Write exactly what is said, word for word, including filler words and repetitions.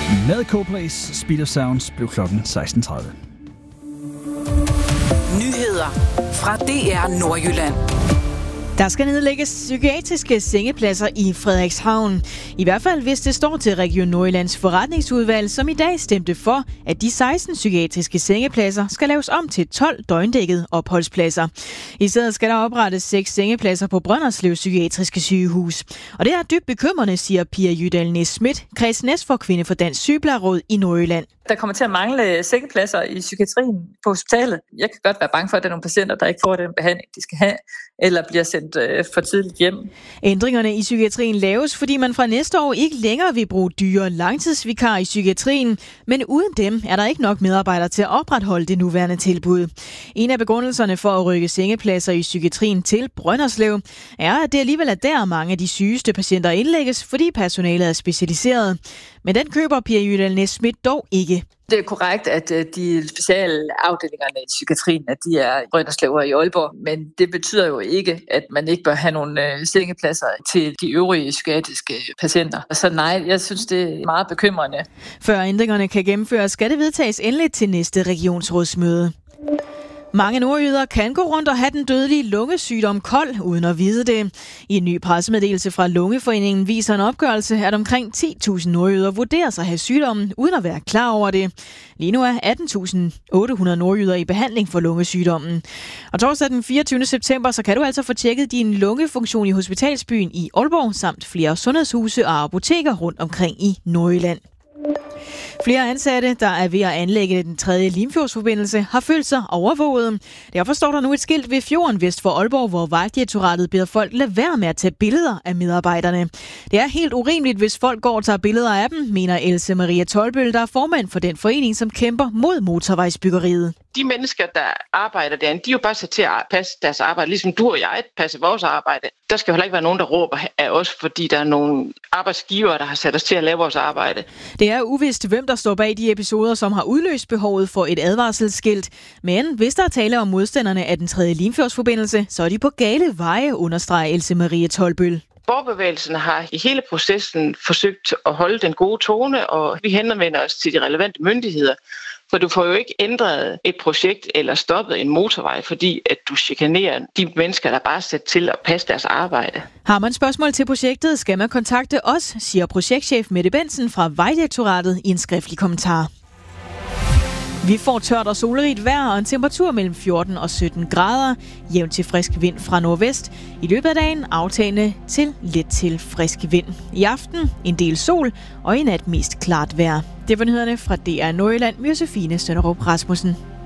Med Coplays Speed of Sounds blev klokken seksten tredive. Nyheder fra D R Nordjylland. Der skal nedlægges psykiatriske sengepladser i Frederikshavn. I hvert fald hvis det står til Region Nordjyllands forretningsudvalg, som i dag stemte for, at de seksten psykiatriske sengepladser skal laves om til tolv døgndækkede opholdspladser. I stedet skal der oprettes seks sengepladser på Brønderslev Psykiatriske Sygehus. Og det er dybt bekymrende, siger Pia Jydal Næs Schmidt, kredsnæstforkvinde for Kvinde for Dansk Sygeplejeråd i Nordjylland. Der kommer til at mangle sengepladser i psykiatrien på hospitalet. Jeg kan godt være bange for, at der er nogle patienter, der ikke får den behandling, de skal have, eller bliver sendt øh, for tidligt hjem. Ændringerne i psykiatrien laves, fordi man fra næste år ikke længere vil bruge dyre langtidsvikarer i psykiatrien, men uden dem er der ikke nok medarbejdere til at opretholde det nuværende tilbud. En af begrundelserne for at rykke sengepladser i psykiatrien til Brønderslev er, at det alligevel er der mange af de sygeste patienter indlægges, fordi personalet er specialiseret. Men den køber Pia Jydal Næs Schmidt dog ikke. Det er korrekt, at de specialafdelingerne i psykiatrien, at de er i Brønderslev og i Aalborg, men det betyder jo ikke, at man ikke bør have nogle sengepladser til de øvrige psykiatriske patienter. Så nej, jeg synes, det er meget bekymrende. Før ændringerne kan gennemføres, skal det vedtages endeligt til næste regionsrådsmøde. Mange nordjyder kan gå rundt og have den dødelige lungesygdom kold, uden at vide det. I en ny pressemeddelelse fra Lungeforeningen viser en opgørelse, at omkring ti tusind nordjyder vurderer sig at have sygdommen, uden at være klar over det. Lige nu er atten tusind otte hundrede nordjyder i behandling for lungesygdommen. Og torsdag den fireogtyvende september, så kan du altså få tjekket din lungefunktion i Hospitalsbyen i Aalborg, samt flere sundhedshuse og apoteker rundt omkring i Nordjylland. Flere ansatte, der er ved at anlægge den tredje Limfjordsforbindelse, har følt sig overvåget. Derfor står der nu et skilt ved fjorden vest for Aalborg, hvor Vejdirektoratet beder folk lade være med at tage billeder af medarbejderne. Det er helt urimeligt, hvis folk går og tager billeder af dem, mener Else Maria Tolbøl, der er formand for den forening, som kæmper mod motorvejsbyggeriet. De mennesker, der arbejder derinde, de er jo bare sat til at passe deres arbejde, ligesom du og jeg passer vores arbejde. Der skal jo heller ikke være nogen, der råber af os, fordi der er nogle arbejdsgivere, der har sat os til at lave vores arbejde. Det er uvist, hvem der står bag de episoder, som har udløst behovet for et advarselsskilt. Men hvis der er tale om modstanderne af den tredje Limfjordsforbindelse, så er de på gale veje, understreger Else Maria Tolbøl. Borgerbevægelsen har i hele processen forsøgt at holde den gode tone, og vi henvender os til de relevante myndigheder. For du får jo ikke ændret et projekt eller stoppet en motorvej, fordi at du chikanerer de mennesker, der bare er sat til at passe deres arbejde. Har man spørgsmål til projektet, skal man kontakte os, siger projektchef Mette Bensen fra Vejdirektoratet i en skriftlig kommentar. Vi får tørt og solrigt vejr og en temperatur mellem fjorten og sytten grader. Jævnt til frisk vind fra nordvest. I løbet af dagen aftagende til let til frisk vind. I aften en del sol og i nat mest klart vejr. Det var nyhederne fra D R Nordjylland med Josefine Sønderup Rasmussen.